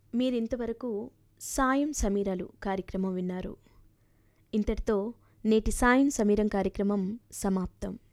మీరింతవరకు సాయం సమీరాలు కార్యక్రమం విన్నారు. ఇంతటితో నేటి సాయం సమీరం కార్యక్రమం సమాప్తం.